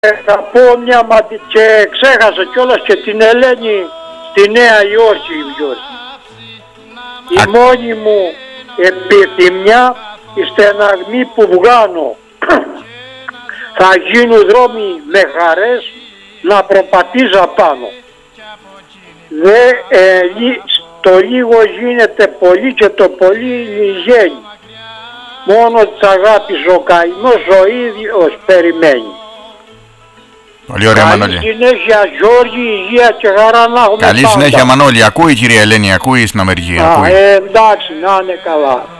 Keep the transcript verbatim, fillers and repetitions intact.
θα πω μια ματι... και ξέχασα κιόλας και την Ελένη στη Νέα Υόρκη. Η μόνη μου επιθυμιά, η στεναγμή που βγάνω, θα γίνουν δρόμοι με χαρές να προπατήζα πάνω. Δε, ε, το λίγο γίνεται πολύ και το πολύ λυγαίνει. Μόνο της αγάπης ο καημός ο ίδιος περιμένει. Πολύ ωραία, Καλή Μανώλη. συνέχεια Γιώργη, υγεία και χαρά να έχουμε. Καλή πάντα. συνέχεια, Μανώλη. Ακούει η κυρία Ελένη, ακούει στην Αμερική. Α, Ακούει. ε, εντάξει, να είναι καλά.